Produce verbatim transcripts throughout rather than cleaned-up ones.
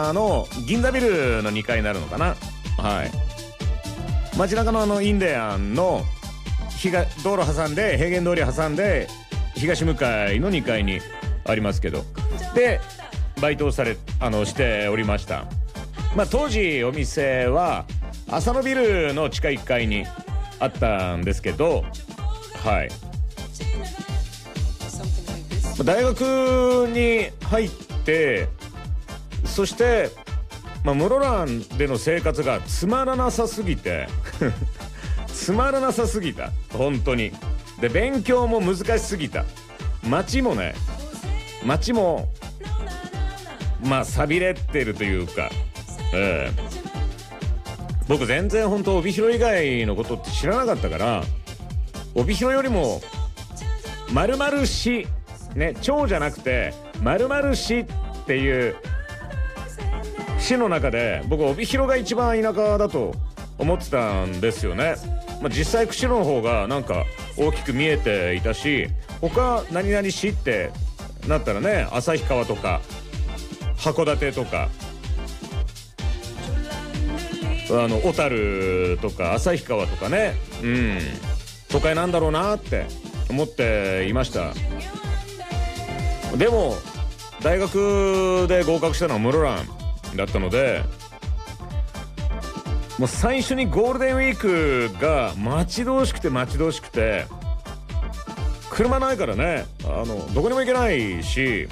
中の銀座ビルのにかいになるのかな。はい、街中のあのインディアンの東道路挟んで平原通り挟んで東向かいのにかいにありますけど、でバイトをされあのしておりました。まあ当時お店は浅野ビルの地下いっかいにあったんですけど、はい、大学に入ってそしてまあ、室蘭での生活がつまらなさすぎてつまらなさすぎた本当に。で勉強も難しすぎた。街もね街もまあ寂れてるというか、えー、僕全然本当帯広以外のことって知らなかったから、帯広よりも〇〇市ね、町じゃなくて〇〇市っていう市の中で僕帯広が一番田舎だと思ってたんですよね。まあ、実際釧路の方がなんか大きく見えていたし、他何々市ってなったらね、旭川とか函館とかあの小樽とか旭川とかね、うん都会なんだろうなって思っていました。でも大学で合格したのは室蘭だったので、もう最初にゴールデンウィークが待ち遠しくて待ち遠しくて、車ないからね、あのどこにも行けないし、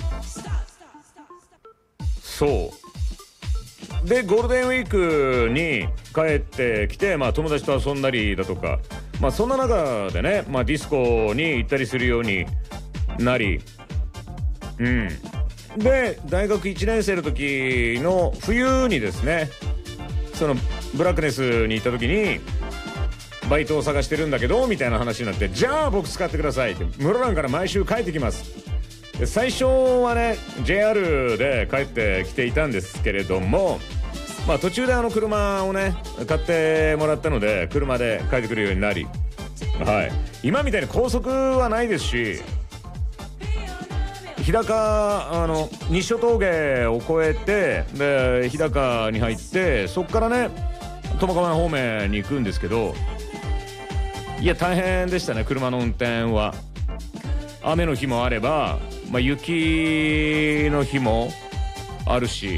そうでゴールデンウィークに帰ってきて、まあ友達と遊んだりだとか、まあそんな中でね、まあディスコに行ったりするようになり、うんで大学いちねん生の時の冬にですね、そのブラックネスに行った時にバイトを探してるんだけどみたいな話になって、じゃあ僕使ってくださいって、室蘭から毎週帰ってきます。で最初はね ジェイアール で帰ってきていたんですけれども、まあ途中であの車をね買ってもらったので車で帰ってくるようになり、はい、今みたいに高速はないですし、日高あの日所峠を越えてで日高に入ってそこからね苫小牧方面に行くんですけど、いや大変でしたね車の運転は。雨の日もあれば、まあ、雪の日もあるし、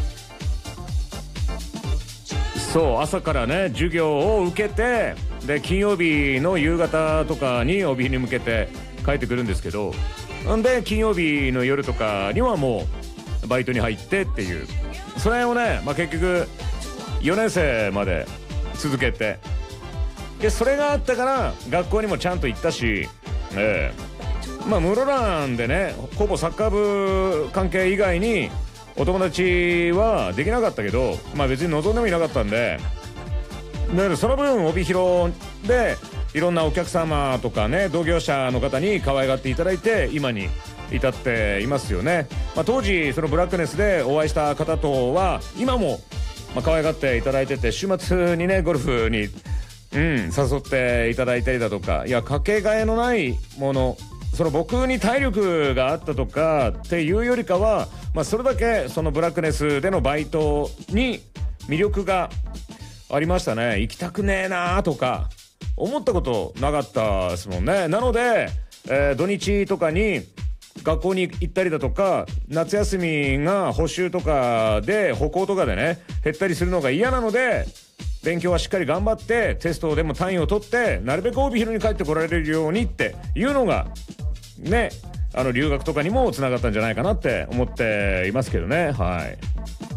そう朝からね授業を受けてで金曜日の夕方とかに帯に向けて帰ってくるんですけど、んで金曜日の夜とかにはもうバイトに入ってっていう、それをね、まあ、結局よねん生まで続けて、でそれがあったから学校にもちゃんと行ったし、ええまあ室蘭でねほぼサッカー部関係以外にお友達はできなかったけど、まあ別に望んでもいなかったんで、だからその分帯広でいろんなお客様とかね同業者の方に可愛がっていただいて今に至っていますよね。まあ、当時そのブラックネスでお会いした方とは今もまあ可愛がっていただいてて、週末にねゴルフに、うん、誘っていただいたりだとか、いやかけがえのないもの、その僕に体力があったとかっていうよりかは、まあ、それだけそのブラックネスでのバイトに魅力がありましたね。行きたくねえなーとか思ったことなかったですもんね。なので、えー、土日とかに学校に行ったりだとか、夏休みが補習とかで歩行とかでね減ったりするのが嫌なので、勉強はしっかり頑張ってテストでも単位を取ってなるべく帯広に帰ってこられるようにっていうのがね、あの留学とかにもつながったんじゃないかなって思っていますけどね。はい。